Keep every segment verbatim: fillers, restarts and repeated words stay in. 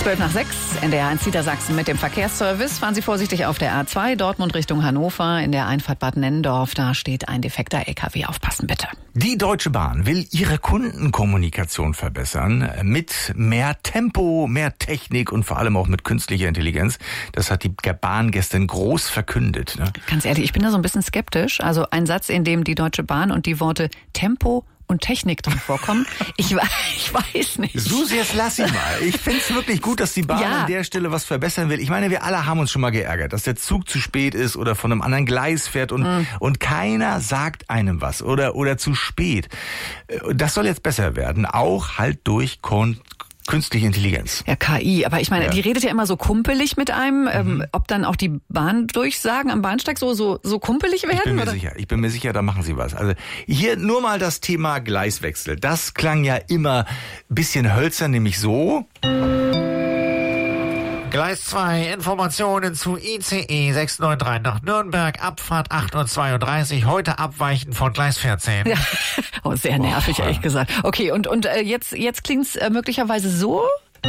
zwölf nach sechs, N D R eins Niedersachsen mit dem Verkehrsservice. Fahren Sie vorsichtig auf der A zwei, Dortmund Richtung Hannover. In der Einfahrt Bad Nennendorf, da steht ein defekter L K W. Aufpassen bitte. Die Deutsche Bahn will ihre Kundenkommunikation verbessern mit mehr Tempo, mehr Technik und vor allem auch mit künstlicher Intelligenz. Das hat die Bahn gestern groß verkündet. Ne? Ganz ehrlich, ich bin da so ein bisschen skeptisch. Also ein Satz, in dem die Deutsche Bahn und die Worte Tempo und Technik drin vorkommen. Ich, ich weiß nicht. Sus, jetzt lass sie mal. Ich find's wirklich gut, dass die Bahn ja. an der Stelle was verbessern will. Ich meine, wir alle haben uns schon mal geärgert, dass der Zug zu spät ist oder von einem anderen Gleis fährt und, mm. und keiner sagt einem was oder, oder zu spät. Das soll jetzt besser werden. Auch halt durch Kon- Künstliche Intelligenz. Ja, K I. Aber ich meine, ja. die redet ja immer so kumpelig mit einem. Mhm. Ähm, ob dann auch die Bahndurchsagen am Bahnsteig so so so kumpelig werden? Ich bin mir oder? sicher. Ich bin mir sicher, da machen sie was. Also hier nur mal das Thema Gleiswechsel. Das klang ja immer ein bisschen hölzern, nämlich so. Gleis zwei, Informationen zu I C E sechs neun drei nach Nürnberg, Abfahrt acht Uhr zweiunddreißig, heute abweichen von Gleis vierzehn. Ja. Oh, sehr nervig, oh, ehrlich gesagt. Okay, und und äh, jetzt jetzt klingt's äh, möglicherweise so?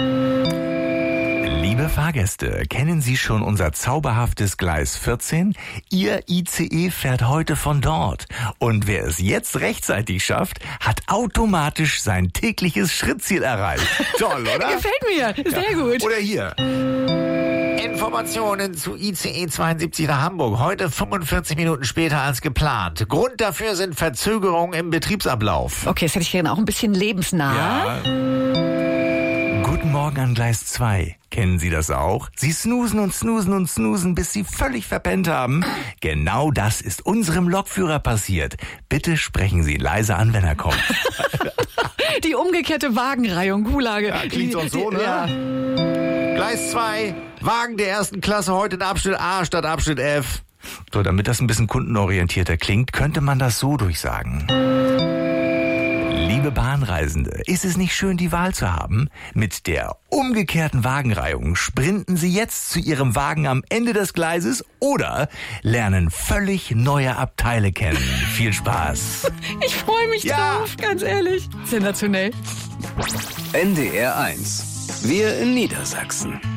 Liebe Fahrgäste, kennen Sie schon unser zauberhaftes Gleis vierzehn? Ihr I C E fährt heute von dort. Und wer es jetzt rechtzeitig schafft, hat automatisch sein tägliches Schrittziel erreicht. Toll, oder? Gefällt mir, sehr ja. gut. Oder hier. Informationen zu I C E zweiundsiebzig nach Hamburg. Heute fünfundvierzig Minuten später als geplant. Grund dafür sind Verzögerungen im Betriebsablauf. Okay, das hätte ich gerne auch ein bisschen lebensnah. Ja. Guten Morgen an Gleis zwei. Kennen Sie das auch? Sie snoosen und snoosen und snoosen, bis Sie völlig verpennt haben. Genau das ist unserem Lokführer passiert. Bitte sprechen Sie leise an, wenn er kommt. Die umgekehrte Wagenreihung, Gulage. Ja, klingt doch so, ne? Ja. Gleis zwei, Wagen der ersten Klasse heute in Abschnitt A statt Abschnitt F. So, damit das ein bisschen kundenorientierter klingt, könnte man das so durchsagen. Liebe Bahnreisende, ist es nicht schön, die Wahl zu haben? Mit der umgekehrten Wagenreihung sprinten Sie jetzt zu Ihrem Wagen am Ende des Gleises oder lernen völlig neue Abteile kennen. Viel Spaß. Ich freue mich ja. drauf, ganz ehrlich. Sensationell. N D R eins. Wir in Niedersachsen.